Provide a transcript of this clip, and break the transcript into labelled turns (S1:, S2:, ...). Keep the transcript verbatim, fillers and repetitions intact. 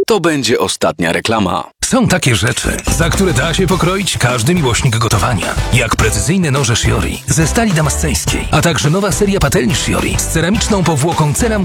S1: to będzie ostatnia reklama.
S2: Są takie rzeczy, za które da się pokroić każdy miłośnik gotowania. Jak precyzyjne noże Shiori ze stali damasceńskiej, a także nowa seria patelni Shiori z ceramiczną powłoką ceram